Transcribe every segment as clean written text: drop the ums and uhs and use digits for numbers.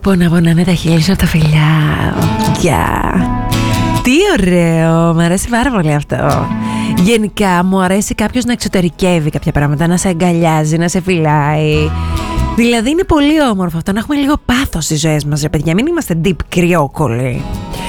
Πονάνε τα χείλη σου από τα φιλιά. Τι ωραίο, μου αρέσει πάρα πολύ αυτό. Γενικά μου αρέσει κάποιος να εξωτερικεύει κάποια πράγματα, να σε αγκαλιάζει, να σε φυλάει. Δηλαδή είναι πολύ όμορφο αυτό, να έχουμε λίγο πάθος στις ζωές μας, ρε παιδιά, μην είμαστε deep κρυόκολλοι.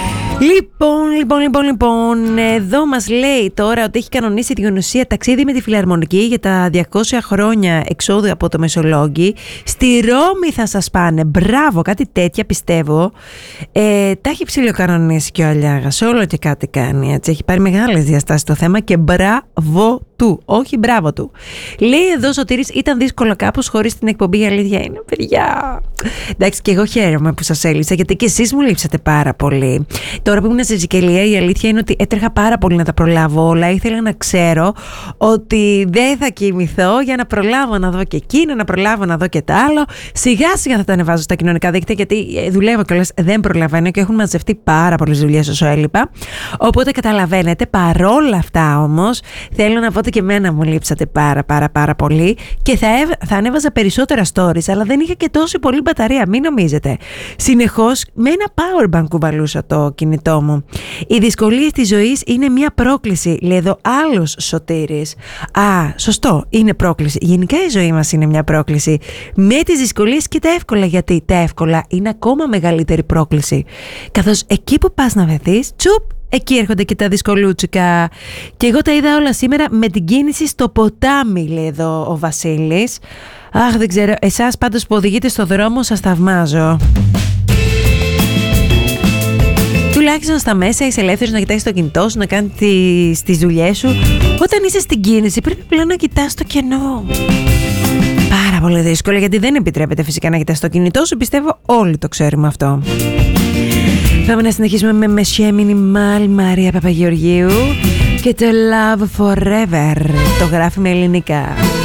Λοιπόν, εδώ μας λέει τώρα ότι έχει κανονίσει τη Διονυσία ταξίδι με τη Φιλαρμονική για τα 200 χρόνια εξόδου από το Μεσολόγγι. Στη Ρώμη θα σας πάνε, μπράβο, κάτι τέτοια πιστεύω. Τα έχει ψιλοκανονίσει και ο Αλιάγας, όλο και κάτι κάνει, έτσι, έχει πάρει μεγάλες διαστάσεις το θέμα και μπράβο του, όχι μπράβο του. Λέει εδώ Σωτήρης, ήταν δύσκολο κάπως χωρίς την εκπομπή, η αλήθεια είναι, παιδιά. Εντάξει, και εγώ χαίρομαι που σας έλειψα, γιατί και εσείς μου λείψατε πάρα πολύ. Τώρα που ήμουν στη Σικελία, η αλήθεια είναι ότι έτρεχα πάρα πολύ να τα προλάβω όλα. Ήθελα να ξέρω ότι δεν θα κοιμηθώ για να προλάβω να δω και εκείνο, να προλάβω να δω και τα άλλο. Σιγά σιγά θα τα ανεβάζω στα κοινωνικά δίκτυα, γιατί δουλεύω κιόλας, δεν προλαβαίνω και έχουν μαζευτεί πάρα πολλές δουλειές όσο έλειπα. Οπότε καταλαβαίνετε, παρόλα αυτά όμως, θέλω να πω ότι και εμένα μου λείψατε πάρα πολύ και θα ανέβαζα περισσότερα stories, αλλά δεν είχα και τόση πολύ μπαταρία, μην νομίζετε. Συνεχώς με ένα powerbank κουβαλούσα το κινητό μου. Οι δυσκολίες της ζωής είναι μια πρόκληση, λέει εδώ άλλος Σωτήρης. Σωστό, είναι πρόκληση. Γενικά η ζωή μας είναι μια πρόκληση. Με τις δυσκολίες και τα εύκολα, γιατί τα εύκολα είναι ακόμα μεγαλύτερη πρόκληση. Καθώς εκεί που πας να βρεθείς, τσουπ, εκεί έρχονται και τα δυσκολούτσικα. Και εγώ τα είδα όλα σήμερα με την κίνηση στο ποτάμι, λέει εδώ ο Βασίλης. Αχ, δεν ξέρω, εσάς πάντως που οδηγείτε στο δρόμο σας θαυμάζω. Τουλάχιστον στα μέσα είσαι ελεύθερος να κοιτάξεις το κινητό σου, να κάνεις τις δουλειές σου. Όταν είσαι στην κίνηση πρέπει πλέον να κοιτάς το κενό. Πάρα πολύ δύσκολο, γιατί δεν επιτρέπεται φυσικά να κοιτάς το κινητό σου. Πιστεύω όλοι το ξέρουμε αυτό. Πάμε να συνεχίσουμε με Μεσιέ Μινιμάλ, Μαρία Παπαγεωργίου και το Love Forever. Το γράφει με ελληνικά.